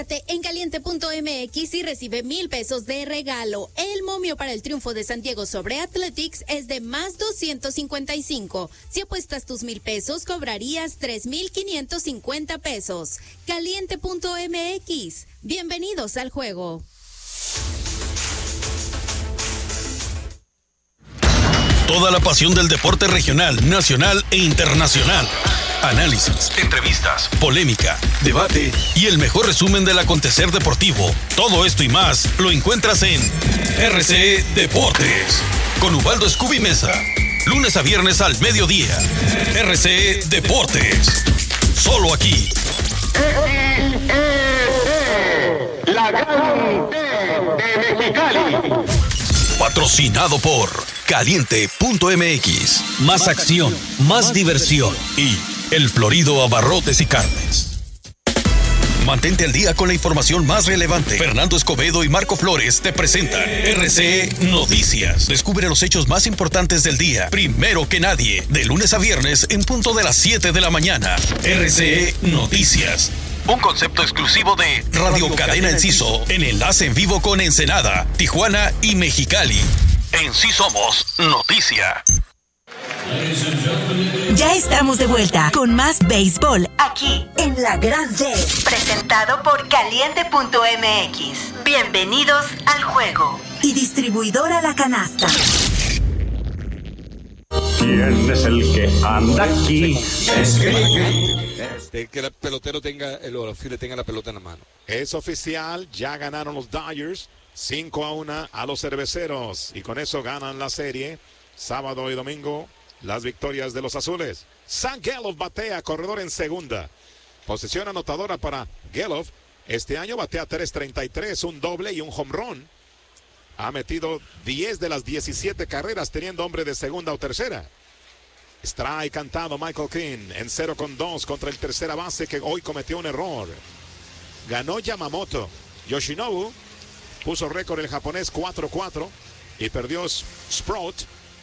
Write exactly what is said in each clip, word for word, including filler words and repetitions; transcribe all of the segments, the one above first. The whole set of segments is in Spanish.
En caliente punto m x y recibe mil pesos de regalo. El momio para el triunfo de San Diego sobre Athletics es de más doscientos cincuenta y cinco. Si apuestas tus mil pesos, cobrarías tres mil quinientos cincuenta pesos. caliente punto m x. Bienvenidos al juego. Toda la pasión del deporte regional, nacional e internacional. Análisis, entrevistas, polémica, debate y el mejor resumen del acontecer deportivo. Todo esto y más lo encuentras en R C E Deportes con Ubaldo Scooby Mesa. Lunes a viernes al mediodía. R C E Deportes. Solo aquí. La Gran D de Mexicali. Patrocinado por caliente punto m x. Más acción, más diversión y El Florido Abarrotes y Carnes. Mantente al día con la información más relevante. Fernando Escobedo y Marco Flores te presentan R C E Noticias. Descubre los hechos más importantes del día, primero que nadie, de lunes a viernes en punto de las siete de la mañana. R C E Noticias. Un concepto exclusivo de Radio, Radio Cadena Enciso, en enlace en vivo con Ensenada, Tijuana y Mexicali. En Sí Somos Noticia. Ya estamos de vuelta con más béisbol aquí en La Gran D, presentado por caliente punto m x. Bienvenidos al juego. Y distribuidora La Canasta. ¿Quién es el que anda aquí? Es de que el pelotero tenga, el outfielder tenga la pelota en la mano. Es oficial, ya ganaron los Dodgers cinco a uno a los Cerveceros y con eso ganan la serie. Sábado y domingo, las victorias de los azules. Sam Gelof batea, corredor en segunda. Posición anotadora para Gelof. Este año batea tres treinta y tres, un doble y un home run. Ha metido diez de las diecisiete carreras teniendo hombre de segunda o tercera. Strike cantado Michael King en cero con dos contra el tercera base que hoy cometió un error. Ganó Yamamoto. Yoshinobu puso récord el japonés cuatro cuatro y perdió Sprout,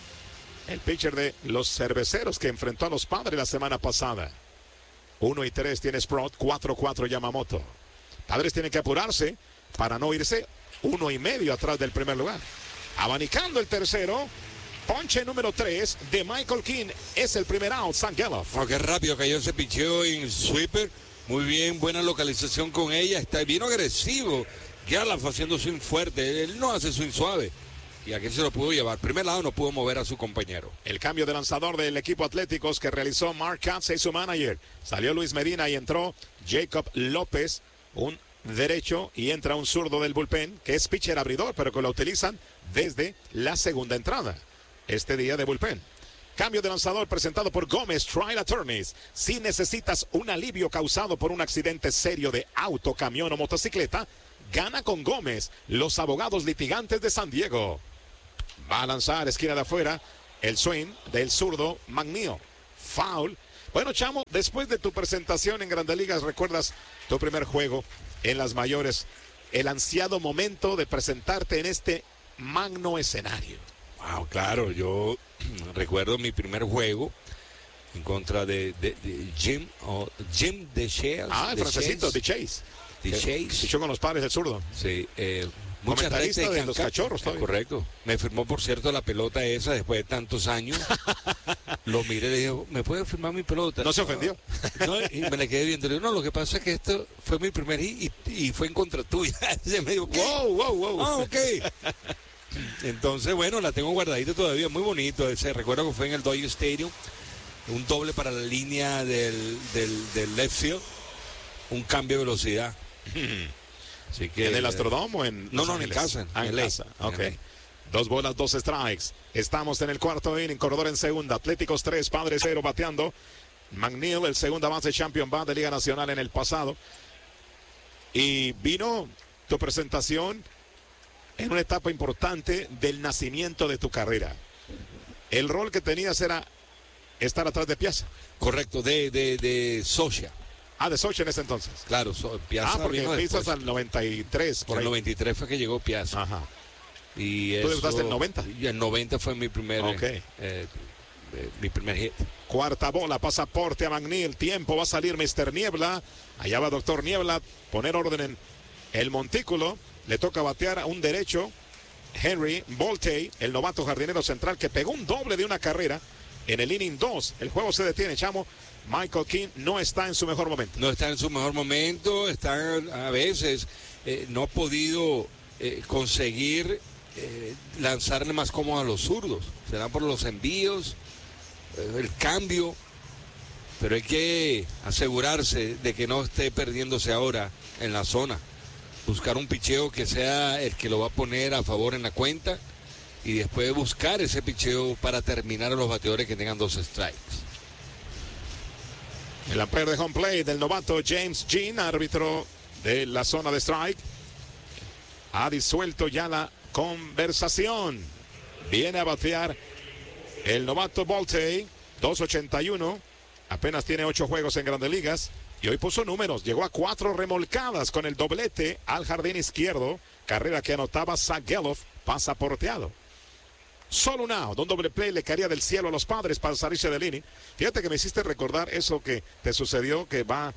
el pitcher de los Cerveceros que enfrentó a los Padres la semana pasada. uno y tres tiene Sprout, cuatro cuatro Yamamoto. Padres tienen que apurarse para no irse uno y medio atrás del primer lugar. Abanicando el tercero. Ponche número tres de Michael King. Es el primer out, Sam Gelof. Oh, qué rápido cayó ese picheo en sweeper. Muy bien, buena localización con ella. Está bien agresivo. Gelof haciendo swing fuerte. Él no hace swing suave. Y aquí se lo pudo llevar. Primer lado no pudo mover a su compañero. El cambio de lanzador del equipo Atléticos que realizó Mark Katz y su manager. Salió Luis Medina y entró Jacob López, un derecho, y entra un zurdo del bullpen que es pitcher abridor, pero que lo utilizan desde la segunda entrada. Este día de bullpen. Cambio de lanzador presentado por Gómez Trial Attorneys. Si necesitas un alivio causado por un accidente serio de auto, camión o motocicleta, gana con Gómez, los abogados litigantes de San Diego. Va a lanzar esquina de afuera el swing del zurdo McNeil. Foul. Bueno, Chamo, después de tu presentación en Grandes Ligas, ¿recuerdas tu primer juego en las mayores? El ansiado momento de presentarte en este magno escenario. Wow, claro, yo recuerdo mi primer juego en contra de, de, de Jim, o Jim DeChase. Ah, el francesito, DeChase. DeChase. Fichó con los Padres del Zurdo. Sí, eh, comentarista de los Cachorros. Eh, correcto. Me firmó, por cierto, la pelota esa después de tantos años. Lo miré y le dije, ¿me puede firmar mi pelota? No se ofendió. No, y me la quedé viendo. Le digo, no, lo que pasa es que esto fue mi primer hit y, y fue en contra tuya. Se me dijo, wow, wow, wow. Ah, ok. Entonces, bueno, la tengo guardadita todavía, muy bonito ese. Recuerdo que fue en el Dodger Stadium, un doble para la línea del, del, del left field, un cambio de velocidad. Así que, ¿en el Astrodome o en No, no, en casa. En, ah, en casa, ok. Dos bolas, dos strikes. Estamos en el cuarto inning, corredor en segunda. Atléticos tres, Padres cero, bateando. McNeil, el segunda base champion bat de Liga Nacional en el pasado. Y vino tu presentación en una etapa importante del nacimiento de tu carrera. El rol que tenías era estar atrás de Piazza. Correcto, de, de, de Socia. Ah, de Socia en ese entonces. Claro, so, Piazza. Ah, porque Piazza al noventa y tres. Por en el ahí. noventa y tres fue que llegó Piazza. Ajá. Y ¿Tú eso, debutaste en el noventa? Y el noventa fue mi primer okay. eh, eh, mi primer hit. Cuarta bola, pasaporte a McNeil. Tiempo, va a salir mister Niebla. Allá va doctor Niebla. Poner orden en el montículo. Le toca batear a un derecho. Henry Voltey, el novato jardinero central que pegó un doble de una carrera en el inning dos. El juego se detiene, chamo. Michael King no está en su mejor momento. No está en su mejor momento. Está a veces eh, no ha podido eh, conseguir eh, lanzarle más cómodo a los zurdos. Será por los envíos, eh, el cambio. Pero hay que asegurarse de que no esté perdiéndose ahora en la zona. Buscar un picheo que sea el que lo va a poner a favor en la cuenta y después buscar ese picheo para terminar a los bateadores que tengan dos strikes. El umpire de home plate del novato James Jean, árbitro de la zona de strike, ha disuelto ya la conversación. Viene a batear el novato Voltey, dos ochenta y uno, apenas tiene ocho juegos en Grandes Ligas. Y hoy puso números, llegó a cuatro remolcadas con el doblete al jardín izquierdo, carrera que anotaba Zach Geloff, pasaporteado. Solo un out, un doble play le caería del cielo a los Padres para salirse del inning. Fíjate que me hiciste recordar eso que te sucedió, que va,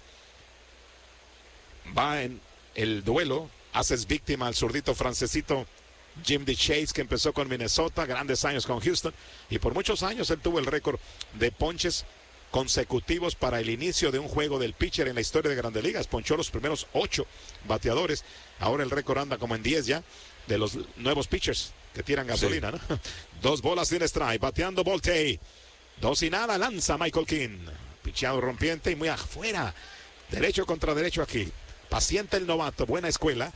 va en el duelo, haces víctima al zurdito francesito Jim DeChase, que empezó con Minnesota, grandes años con Houston, y por muchos años él tuvo el récord de ponches consecutivos para el inicio de un juego del pitcher en la historia de Grandes Ligas. Ponchó los primeros ocho bateadores. Ahora el récord anda como en diez ya de los nuevos pitchers que tiran gasolina, sí. ¿no? Dos bolas y un strike. Bateando Voltey. Dos y nada. Lanza Michael King. Picheado rompiente y muy afuera. Derecho contra derecho aquí. Paciente el novato. Buena escuela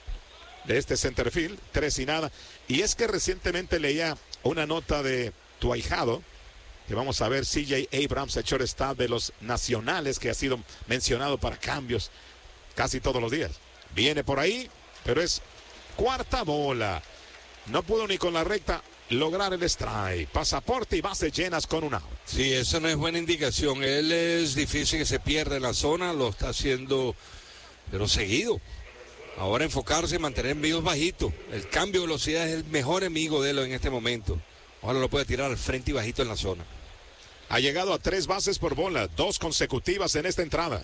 de este centerfield. Tres y nada. Y es que recientemente leía una nota de tu ahijado, que vamos a ver, C J Abrams, el shortstop de los Nacionales, que ha sido mencionado para cambios casi todos los días. Viene por ahí, pero es cuarta bola. No pudo ni con la recta lograr el strike. Pasaporte y bases llenas con un out. Sí, eso no es buena indicación. Él es difícil que se pierda en la zona, lo está haciendo, pero seguido. Ahora enfocarse y mantener envíos bajitos. El cambio de velocidad es el mejor enemigo de él en este momento. Ahora lo puede tirar al frente y bajito en la zona. Ha llegado a tres bases por bola, dos consecutivas en esta entrada.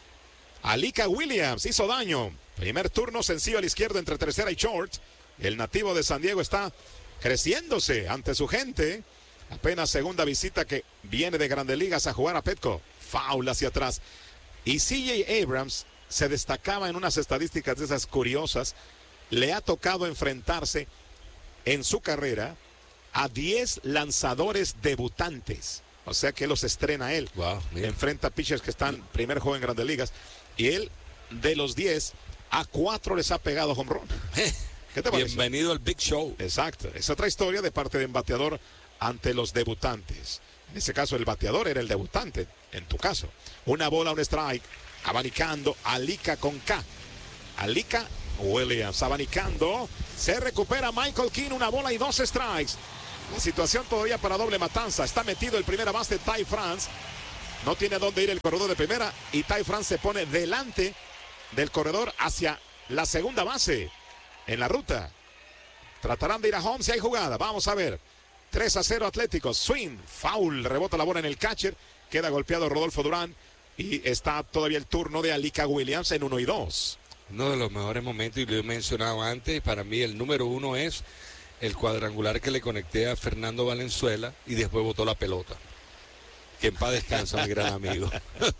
Alika Williams hizo daño. Primer turno sencillo al izquierdo entre tercera y short. El nativo de San Diego está creciéndose ante su gente. Apenas segunda visita que viene de Grandes Ligas a jugar a Petco. Foul hacia atrás. Y C J Abrams se destacaba en unas estadísticas de esas curiosas. Le ha tocado enfrentarse en su carrera a diez lanzadores debutantes. O sea que los estrena él. Wow, enfrenta pitchers que están primer juego en Grandes Ligas. Y él, de los diez, a cuatro les ha pegado home run. ¿Qué te parece? Bienvenido al Big Show. Exacto. Es otra historia de parte de un bateador ante los debutantes. En ese caso, el bateador era el debutante. En tu caso. Una bola, un strike. Abanicando. Alika con K. Alika Williams. Abanicando. Se recupera Michael King. Una bola y dos strikes. La situación todavía para doble matanza. Está metido el primera base Ty France. No tiene dónde ir el corredor de primera. Y Ty France se pone delante del corredor hacia la segunda base. En la ruta. Tratarán de ir a home si hay jugada. Vamos a ver. tres a cero Atléticos. Swing. Foul. Rebota la bola en el catcher. Queda golpeado Rodolfo Durán. Y está todavía el turno de Alika Williams en uno y dos. Uno de los mejores momentos, y lo he mencionado antes, para mí el número uno es el cuadrangular que le conecté a Fernando Valenzuela y después botó la pelota. Que en paz descansa, mi gran amigo.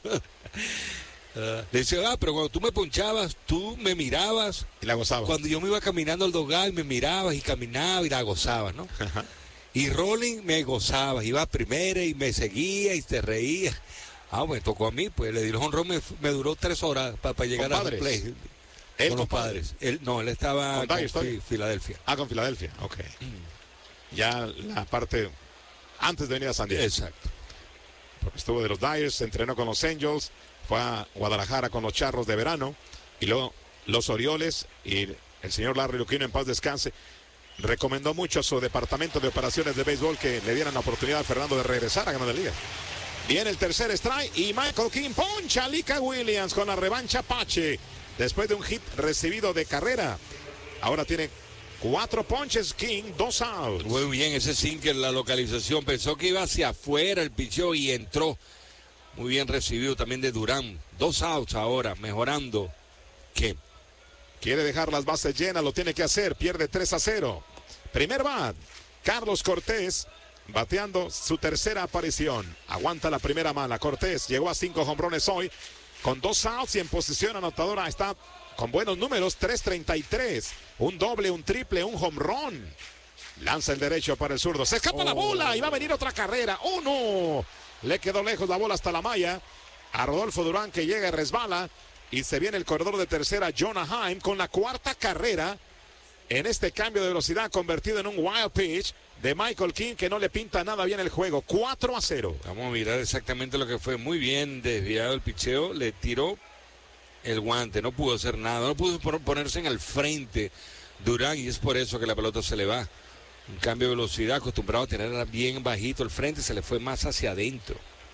Uh, le decía, ah, pero cuando tú me ponchabas, tú me mirabas. Y la gozabas. Cuando yo me iba caminando al dogal, me mirabas y caminaba y la gozabas, ¿no? Y Rolling me gozabas, iba a primera y me seguía y te reía. Ah, me tocó a mí, pues le di el honrón, me, me duró tres horas para pa llegar a play. ¿Él con los padres. Él, no, él estaba con, con Fi, Filadelfia. Ah, con Filadelfia, ok. Mm. Ya la parte antes de venir a San Diego. Exacto. Porque estuvo de los Dyers, se entrenó con los Angels, fue a Guadalajara con los Charros de verano, y luego los Orioles, y el señor Larry Lucchino, en paz descanse, recomendó mucho a su departamento de operaciones de béisbol que le dieran la oportunidad a Fernando de regresar a Grandes Ligas. Viene el tercer strike y Michael King poncha a Alika Williams con la revancha Apache. Después de un hit recibido de carrera. Ahora tiene Cuatro ponches, King, dos outs. Muy bien, ese sinker, la localización. Pensó que iba hacia afuera el picheo y entró. Muy bien recibido también de Durán. Dos outs ahora, mejorando. ¿Qué? Quiere dejar las bases llenas, lo tiene que hacer. Pierde tres a cero. Primer bat, Carlos Cortés, bateando su tercera aparición. Aguanta la primera mala. Cortés llegó a cinco jonrones hoy. Con dos outs y en posición anotadora está con buenos números, tres treinta y tres. Un doble, un triple, un home run. Lanza el derecho para el zurdo. Se escapa oh. la bola y va a venir otra carrera. Uno. Le quedó lejos la bola hasta la malla. A Rodolfo Durán que llega y resbala. Y se viene el corredor de tercera, Jonah Heim, con la cuarta carrera en este cambio de velocidad convertido en un wild pitch de Michael King, que no le pinta nada bien el juego. cuatro a cero. Vamos a mirar exactamente lo que fue. Muy bien desviado el picheo. Le tiró el guante. No pudo hacer nada. No pudo ponerse en el frente Durán. Y es por eso que la pelota se le va. Un cambio de velocidad, acostumbrado a tenerla bien bajito el frente. Se le fue más hacia adentro.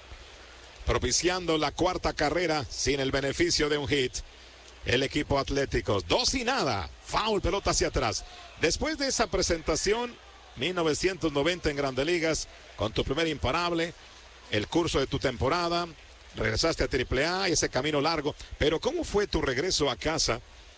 Propiciando la cuarta carrera sin el beneficio de un hit. El equipo Atlético. Dos y nada. Foul, pelota hacia atrás. Después de esa presentación, mil novecientos noventa en Grandes Ligas, con tu primer imparable, el curso de tu temporada, regresaste a triple A y ese camino largo. Pero ¿cómo fue tu regreso a casa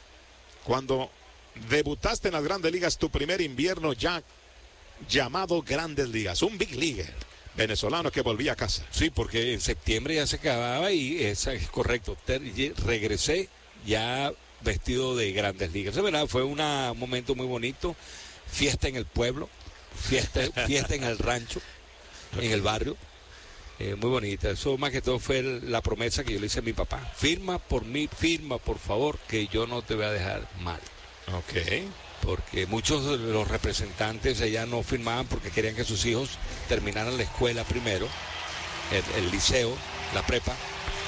cuando debutaste en las Grandes Ligas, tu primer invierno ya llamado Grandes Ligas? Un big leaguer venezolano que volvía a casa. Sí, porque en septiembre ya se acababa y esa es correcto. Regresé ya vestido de Grandes Ligas. Es verdad, fue una, un momento muy bonito. Fiesta en el pueblo, fiesta, fiesta en el rancho, en el barrio. Eh, muy bonita. Eso más que todo fue la promesa que yo le hice a mi papá. Firma por mí, firma por favor, que yo no te voy a dejar mal. Ok. Porque muchos de los representantes allá no firmaban porque querían que sus hijos terminaran la escuela primero, el, el liceo, la prepa.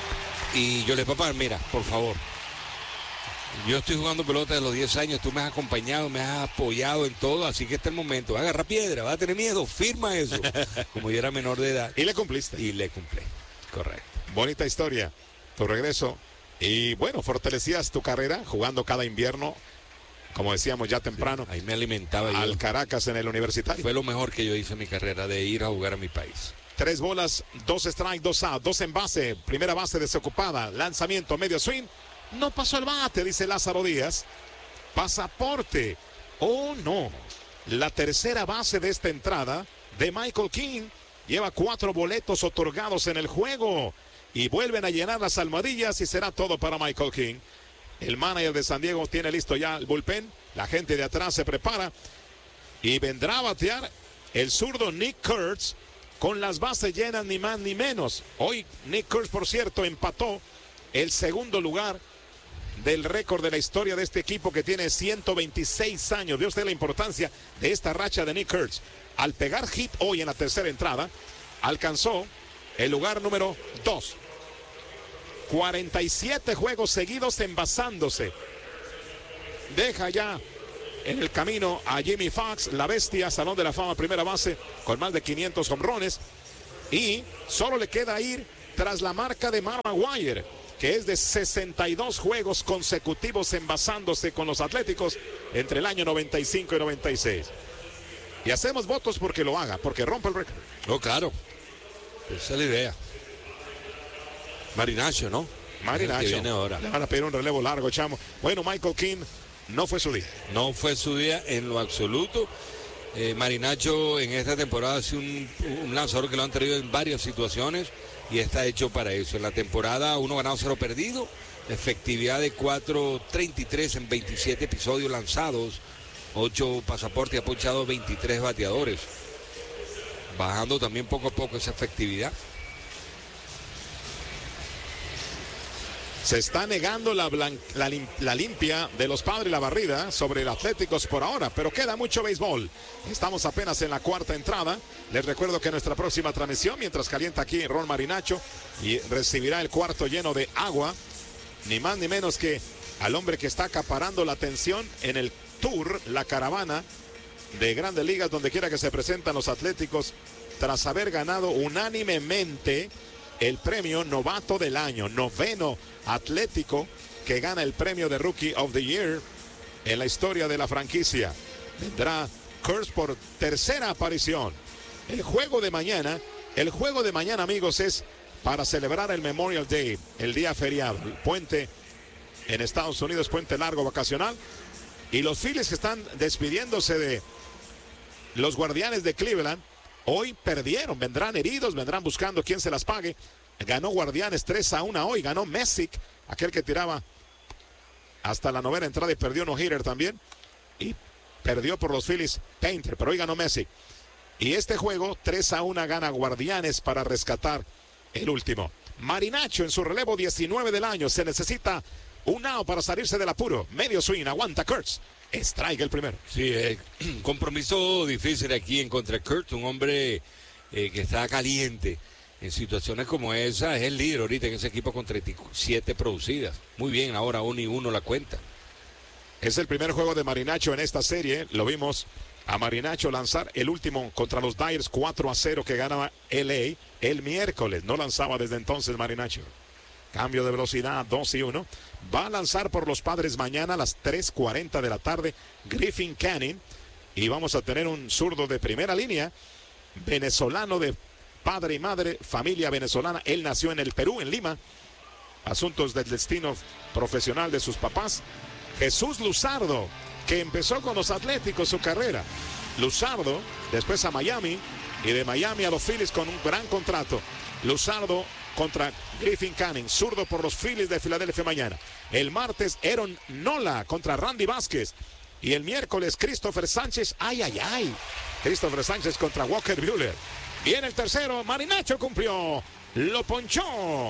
Y yo le dije, papá, mira, por favor, yo estoy jugando pelota de los diez años, tú me has acompañado, me has apoyado en todo, así que este es el momento. Va a agarrar piedra, va a tener miedo, firma eso. Como yo era menor de edad. Y le cumpliste. Y le cumplí, correcto. Bonita historia, tu regreso. Y bueno, fortalecías tu carrera jugando cada invierno. Como decíamos ya temprano, sí, ahí me alimentaba al yo. Caracas en el Universitario. Fue lo mejor que yo hice en mi carrera, de ir a jugar a mi país. Tres bolas, dos strike, dos out, dos en base. Primera base desocupada, lanzamiento, medio swing. No pasó el bate, dice Lázaro Díaz. Pasaporte. Oh, no. La tercera base de esta entrada de Michael King. Lleva cuatro boletos otorgados en el juego. Y vuelven a llenar las almohadillas y será todo para Michael King. El manager de San Diego tiene listo ya el bullpen. La gente de atrás se prepara. Y vendrá a batear el zurdo Nick Kurtz con las bases llenas, ni más ni menos. Hoy Nick Kurtz, por cierto, empató el segundo lugar del récord de la historia de este equipo, que tiene ciento veintiséis años. Ve usted la importancia de esta racha de Nick Kurtz. Al pegar hit hoy en la tercera entrada, alcanzó el lugar número dos. cuarenta y siete juegos seguidos envasándose. Deja ya en el camino a Jimmy Fox, la bestia, Salón de la Fama, primera base, con más de quinientos jonrones. Y solo le queda ir tras la marca de Mark Maguire, que es de sesenta y dos juegos consecutivos envasándose con los Atléticos entre el año noventa y cinco y noventa y seis. Y hacemos votos porque lo haga, porque rompe el récord. Oh, claro. Esa es la idea. Marinacho, ¿no? Marinacho. Viene ahora. Le van a pedir un relevo largo, chamo. Bueno, Michael King no fue su día. No fue su día en lo absoluto. Eh, Marinacho en esta temporada ha sido un, un lanzador que lo han traído en varias situaciones y está hecho para eso. En la temporada, uno ganado, cero perdido. Efectividad de cuatro treinta y tres en veintisiete episodios lanzados. ocho pasaportes, ha ponchado veintitrés bateadores. Bajando también poco a poco esa efectividad. Se está negando la, blan- la, lim- la limpia de los Padres, la barrida sobre el Atléticos por ahora, pero queda mucho béisbol. Estamos apenas en la cuarta entrada. Les recuerdo que nuestra próxima transmisión, mientras calienta aquí Ron Marinacho y recibirá el cuarto lleno de agua, ni más ni menos que al hombre que está acaparando la atención en el tour, la caravana de Grandes Ligas, donde quiera que se presentan los Atléticos, tras haber ganado unánimemente el premio novato del año, noveno Atlético que gana el premio de Rookie of the Year en la historia de la franquicia. vendrá Kurtz por tercera aparición. El juego de mañana, el juego de mañana, amigos, es para celebrar el Memorial Day, el día feriado, el puente en Estados Unidos, puente largo vacacional. Y los Phillies que están despidiéndose de los Guardianes de Cleveland, hoy perdieron, vendrán heridos, vendrán buscando quién se las pague. Ganó Guardianes tres a uno hoy, ganó Messick, aquel que tiraba hasta la novena entrada y perdió no hitter también. Y perdió por los Phillies Painter, pero hoy ganó Messick. Y este juego, tres a uno, gana Guardianes para rescatar el último. Marinacho en su relevo diecinueve del año, se necesita un out para salirse del apuro. Medio swing, aguanta Kurtz. Strike el primero. Sí, eh, compromiso difícil aquí en contra de Kurtz, un hombre eh, que está caliente en situaciones como esa. Es el líder ahorita en ese equipo con treinta y siete producidas. Muy bien, ahora uno y uno la cuenta. Es el primer juego de Marinacho en esta serie. Lo vimos a Marinacho lanzar el último contra los Dyers cuatro a cero que ganaba L A el miércoles. No lanzaba desde entonces Marinacho. Cambio de velocidad, dos y uno. Va a lanzar por los Padres mañana a las tres cuarenta de la tarde Griffin Canning. Y vamos a tener un zurdo de primera línea, venezolano de padre y madre, familia venezolana. Él nació en el Perú, en Lima. Asuntos del destino profesional de sus papás. Jesús Luzardo, que empezó con los Atléticos su carrera. Luzardo, después a Miami, y de Miami a los Phillies con un gran contrato. Luzardo contra Griffin Canning, zurdo por los Phillies de Filadelfia mañana. El martes, Aaron Nola contra Randy Vázquez. Y el miércoles, Christopher Sánchez, ay, ay, ay. Christopher Sánchez contra Walker Buehler. Viene el tercero, Marinacho cumplió, lo ponchó.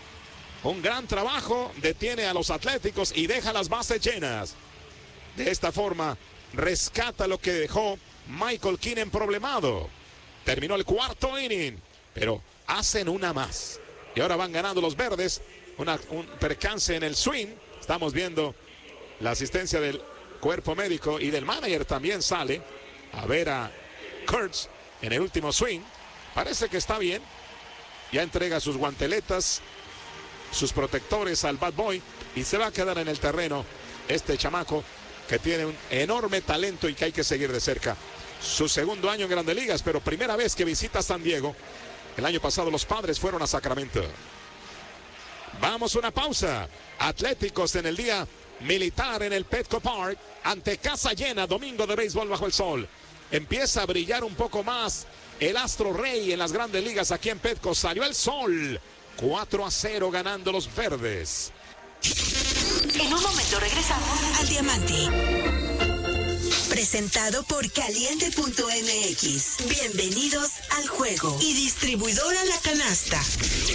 Un gran trabajo, detiene a los Atléticos y deja las bases llenas. De esta forma, rescata lo que dejó Michael Keenan problemado. Terminó el cuarto inning, pero hacen una más. Y ahora van ganando los verdes. Una, un percance en el swing. Estamos viendo la asistencia del cuerpo médico y del manager también sale a ver a Kurtz en el último swing. Parece que está bien. Ya entrega sus guanteletas, sus protectores al bad boy y se va a quedar en el terreno este chamaco que tiene un enorme talento y que hay que seguir de cerca. Su segundo año en Grandes Ligas, pero primera vez que visita San Diego. El año pasado los Padres fueron a Sacramento. Vamos a una pausa. Atléticos en el día militar en el Petco Park ante casa llena, domingo de béisbol bajo el sol. Empieza a brillar un poco más el astro rey en las Grandes Ligas aquí en Petco. Salió el sol. cuatro a cero ganando los verdes. En un momento regresamos al Diamante. Presentado por Caliente punto M X. Bienvenidos al juego. Y distribuidora La Canasta.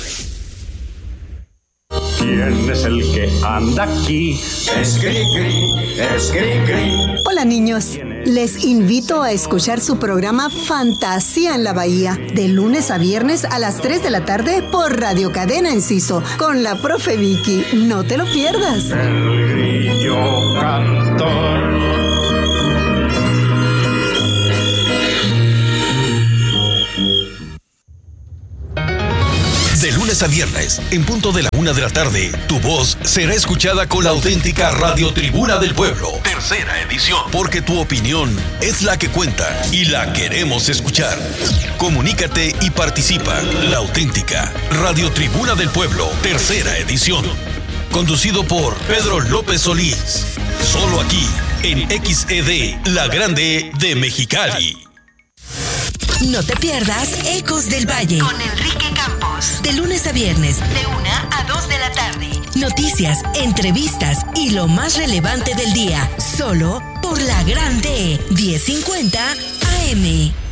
¿Quién es el que anda aquí? Es Cricri, es Cricri. Hola niños, les invito a escuchar su programa Fantasía en la Bahía, de lunes a viernes a las tres de la tarde por Radio Cadena Enciso, con la profe Vicky. No te lo pierdas. El grillo cantor. De lunes a viernes, en punto de la una de la tarde, tu voz será escuchada con la auténtica Radio Tribuna del Pueblo. Tercera edición. Porque tu opinión es la que cuenta y la queremos escuchar. Comunícate y participa. La auténtica Radio Tribuna del Pueblo. Tercera edición. Conducido por Pedro López Solís. Solo aquí, en X E D, La Grande de Mexicali. No te pierdas Ecos del Valle con Enrique Campos. De lunes a viernes, de una a dos de la tarde. Noticias, entrevistas y lo más relevante del día. Solo por La Grande, diez cincuenta A M.